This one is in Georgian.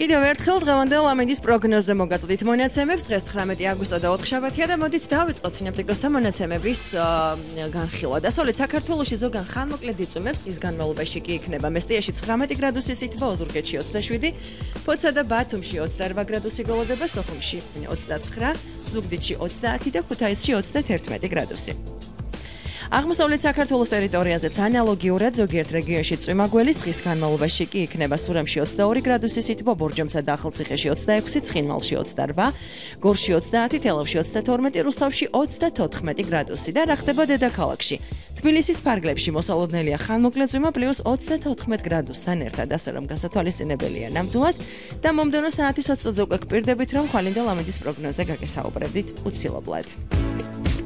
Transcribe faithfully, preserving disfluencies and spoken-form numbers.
კიდევ ერთხელ დღევანდელ ამინდის პროგნოზზე მოგაწოდით მონაცემებს. დღეს ცხრამეტი აგვისტო და ოთხშაბათია და მოდით დავიწყოთ სინოპტიკოსთა მონაცემების განხილვა. დასავლეთ საქართველოში ზოგან ხანმოკლე დიწვიმებს დღის განმავლობაში კი იქნება მესტიაში ცხრამეტი გრადუსი სითბო, ოზურგეთში ოცდაშვიდი, ფოთსა და ბათუმში ოცდაორვა გრადუსი გროლოდება, სოხუმში ოცდაცხრა, ზუგდიდში ოცდაათი და ქუთაისში ოცდაათერთმეტი გრადუსი. აღმოსავლეთ საქართველოს ტერიტორიაზეც ანალოგიურად ზოგიერთ რეგიონში წვიმაგველის დღის განმავლობაში კი იქნება სურამში ოცდაორი გრადუსი სითბო, ბორჯომსა და ახალციხეში ოცდაექვსი, ცხინვალში ოცდაორვა, გორში ოცდაათი, თელავში ოცდათორმეტი, რუსთავში ოცდათოთხმეტი გრადუსი და რა ხდება დედაქალაქში. თბილისის ფარგლებში მოსალოდნელია ხანმოკლე წვიმა პლუს ოცდათოთხმეტ გრადუსთან ერთად, ასე რომ გასათვალისწინებელია ნამდვილად და მომდევნო საათის ოცდაოთხზე უკვე გპირდებით, რომ ხვალინდელ ამინდის პროგნოზზე გაგესაუბრებდით უცილობლად.